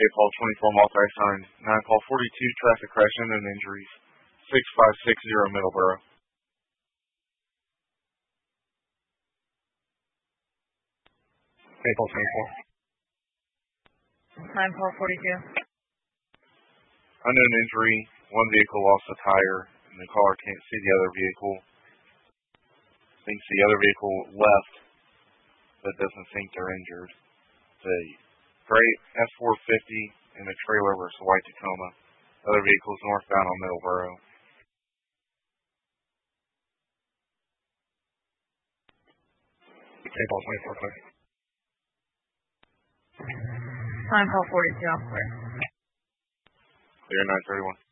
Paul 24 multi-signed. 9 Paul 42 traffic crash and injuries. 6560 Middleborough. Paul 24. 9 Paul 42. Unknown injury. One vehicle lost a tire, and the caller can't see the other vehicle. Thinks the other vehicle left, but doesn't think they're injured. The gray F450 and a trailer versus white Tacoma. Other vehicles northbound on Middleborough. Paul 24. 9 Paul 42. Clear 931.